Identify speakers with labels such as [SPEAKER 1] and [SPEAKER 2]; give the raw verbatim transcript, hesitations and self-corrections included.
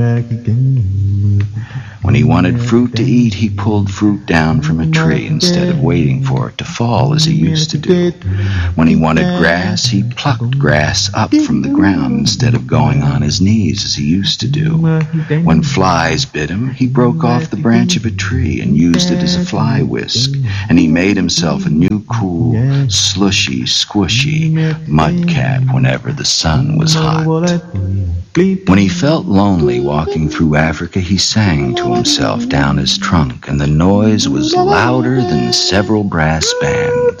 [SPEAKER 1] When he wanted fruit to eat, he pulled fruit down from a tree instead of waiting for it to fall as he used to do. When he wanted grass, he plucked grass up from the ground instead of going on his knees as he used to do. When flies bit him, he broke off the branch of a tree and used it as a fly whisk, and he made himself a new cool, slushy, squishy mud cap whenever the sun was hot. When he felt lonely walking through Africa, he sang to himself down his trunk, and the noise was louder than several brass bands.